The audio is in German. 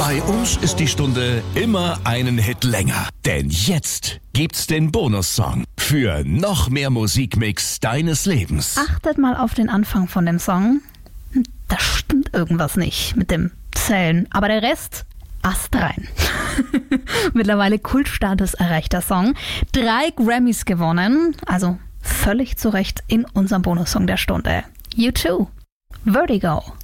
Bei uns ist die Stunde immer einen Hit länger. Denn jetzt gibt's den Bonussong für noch mehr Musikmix deines Lebens. Achtet mal auf den Anfang von dem Song. Da stimmt irgendwas nicht mit dem Zählen. Aber der Rest, astrein. Mittlerweile Kultstatus erreicht der Song. 3 Grammys gewonnen. Also völlig zu Recht in unserem Bonussong der Stunde. U2, Vertigo.